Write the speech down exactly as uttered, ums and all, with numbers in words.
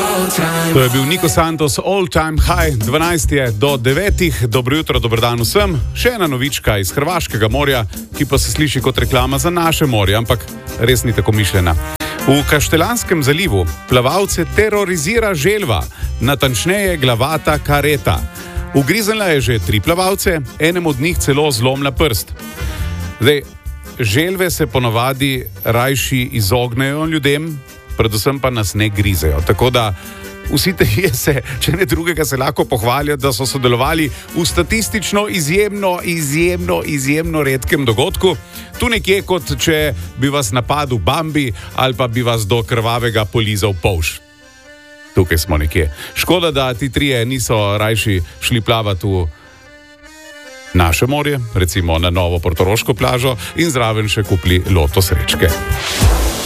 To je bil Nico Santos, All Time High, dvanajst je do devetih, dobro jutro, dober dan vsem. Še ena novička iz Hrvaškega morja, ki pa se sliši kot reklama za naše morje, ampak res ni tako mišljena. V Kaštelanskem zalivu plavalce terorizira želva, natančneje glavata kareta. Ugriznila je že tri plavalce, enem od njih celo zlomila prst. Zdaj, želve se ponavadi rajši izognejo ljudem, predvsem pa nas ne grizejo. Tako da vsi trije se, če ne drugega, se lahko pohvalijo, da so sodelovali v statistično izjemno, izjemno, izjemno redkem dogodku. Tu nekje, kot če bi vas napadel Bambi ali pa bi vas do krvavega polizal polž. Tukaj smo nekje. Škoda, da ti trije niso rajši šli plavati v naše morje, recimo na novo portoroško plažo in zraven še kupili loto srečke.